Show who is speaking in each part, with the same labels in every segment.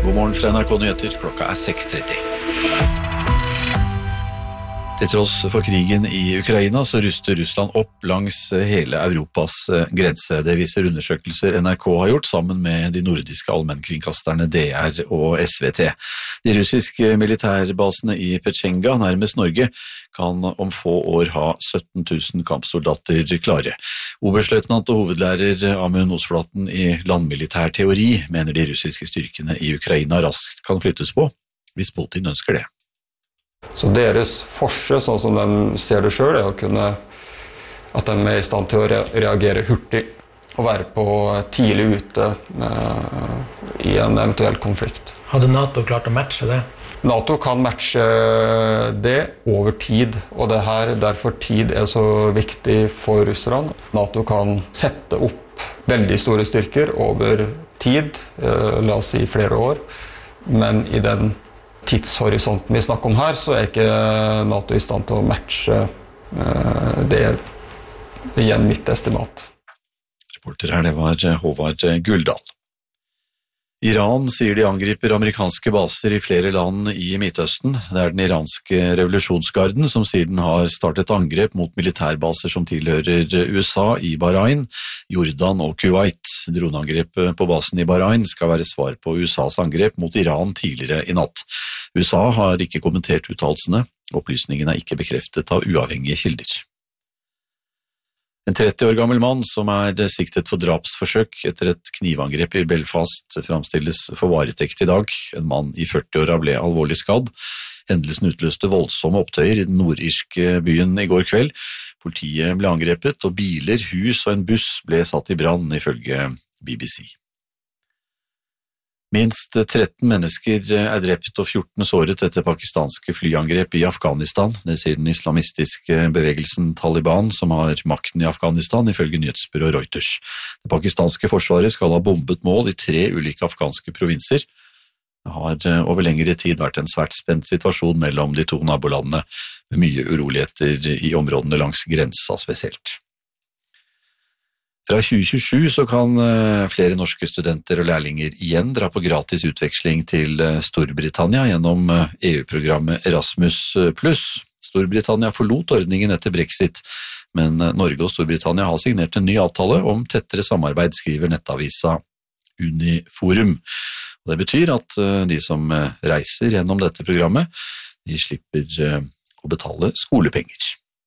Speaker 1: God morgen fra NRK Nyheter, klokka 6:30. Til tross for krigen i Ukraina så ruster Russland opp langs hele Europas grense. Det viser undersøkelser NRK har gjort sammen med de nordiske allmennkringkasterne DR og SVT. De russiske militærbasene i Petsjenga, nærmest Norge, kan om få år ha 17 000 kampsoldater klare. Oberstløytnant og hovedlærer Amund Osflaten i landmilitær teori mener de russiske styrkene i Ukraina raskt kan flyttes på, hvis Putin ønsker det.
Speaker 2: Så deres forse, sånn som de ser det selv, er å kunne at de er i stand til å reagere hurtig og være på tidlig ute i en eventuell konflikt.
Speaker 3: Hadde NATO klart å matche det?
Speaker 2: NATO kan matche det over tid, og det her derfor tid er så viktig for russerne. NATO kan sette opp veldig store styrker over tid, la oss si flere år, men i den tidshorisonten vi snakker om her, så er ikke NATO i stand til å matche det igjen mitt estimat.
Speaker 1: Reporter her, det var Håvard Guldal. Iran sier de angriper amerikanske baser i flere land i Midtøsten. Det er den iranske revolusjonsgarden som sier den har startet angrep mot militærbaser som tilhører USA i Bahrain, Jordan og Kuwait. Droneangrepet på basen i Bahrain skal være svar på USAs angrep mot Iran tidligere i natt. USA har ikke kommentert uttalelsene. Opplysningene er ikke bekreftet av uavhengige kilder. En 30 år gammel mann som er siktet for drapsforsøk etter et knivangrep i Belfast fremstilles for varetekt i dag. En mann i 40-åra ble alvorlig skadd. Hendelsen utløste voldsomme opptøyer i den nordirske byen i går kveld. Politiet ble angrepet, og biler, hus og en buss ble satt i brann, ifølge BBC. Minst 13 mennesker er drept og 14 såret etter pakistanske flyangrep i Afghanistan. Det sier den islamistiske bevegelsen Taliban, som har makten i Afghanistan, ifølge nyhetsbyrået Reuters. Det pakistanske forsvaret skal ha bombet mål i 3 ulike afghanske provinser. Det har over lengre tid vært en svært spent situasjon mellom de 2 nabolandene, med mye uroligheter i områdene langs grensa spesielt. Fra 2027 så kan flere norske studenter og lærlinger igjen dra på gratis utveksling til Storbritannia gjennom EU-programmet Erasmus+. Storbritannia forlot ordningen etter Brexit, men Norge og Storbritannia har signert en ny avtale om tettere samarbeid, skriver nettavisa Uniforum. Og det betyr at de som reiser gjennom dette programmet, de slipper å betale skolepenger.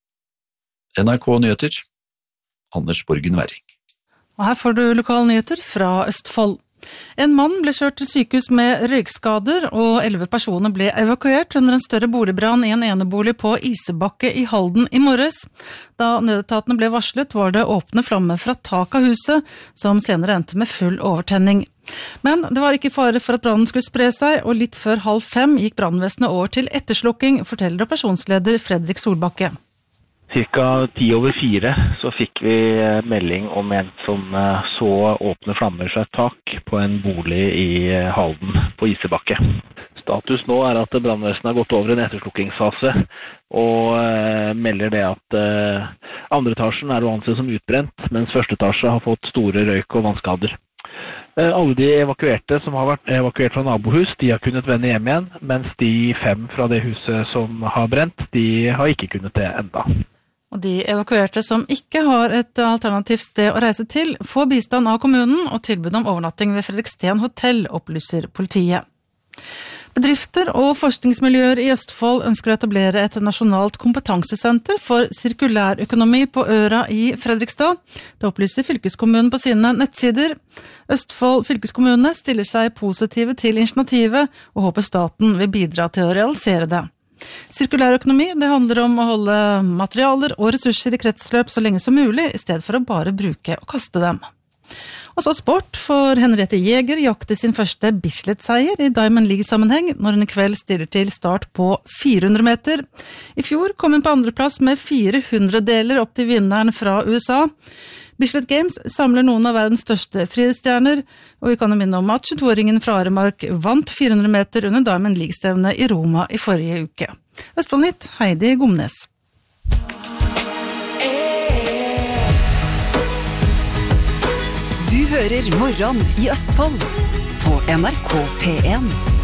Speaker 1: NRK Nyheter, Anders Borgen Werring.
Speaker 4: Og her får du lokalnyheter fra Østfold. En mann ble kjørt til sykehus med røykskader, og 11 personer ble evakuert under en større boligbrann i en enebolig på Isebakke i Halden i morges. Da nødetatene ble varslet, var det åpne flammer fra tak av huset, som senere endte med full overtenning. Men det var ikke fare for at brannen skulle spre seg, og litt før 4:30 gikk brannvesenet over til etterslukking, forteller operasjonsleder Fredrik Solbakke.
Speaker 5: Cirka 4:10 så fikk vi melding om en som så åpne flammer fra et tak på en bolig i Halden på Isebakke. Status nå er at brannvesenet har gått over en etterslukkingsfase og melder det at andre etasjen er å anse som utbrent, mens første etasje har fått store røyk- og vannskader. Alle de evakuerte som har vært evakuert fra nabohus, de har kunnet vende hjem igjen, mens de 5 fra det huset som har brent, de har ikke kunnet det enda.
Speaker 4: Og de evakuerte som ikke har et alternativt sted å reise til, får bistand av kommunen og tilbud om overnatting ved Fredriksten hotell, opplyser politiet. Bedrifter og forskningsmiljøer i Østfold ønsker å etablere et nasjonalt kompetansesenter for sirkulærøkonomi på Øra i Fredrikstad. Det opplyser fylkeskommunen på sine nettsider. Østfold fylkeskommune stiller seg positive til initiativet og håper staten vil bidra til å realisere det. Sirkulærøkonomi, det handler om å holde materialer og ressurser i kretsløp så lenge som mulig, i stedet for å bare bruke og kaste dem. Og så sport, for Henriette Jæger jakter sin første Bislett-seier i Diamond League-sammenheng når hun i kveld stiller til start på 400 meter. I fjor kom hun på andreplass med 400 deler opp til vinneren fra USA. Bislett Games samler noen av verdens største friidrettsstjerner, og vi kan jo minne om at 22-åringen fra Aremark vant 400 meter under Diamond League-stevne i Roma i forrige uke. Østfoldnytt, Heidi Gomnes.
Speaker 6: Du Du hører Morgen i Østfold på NRK P1.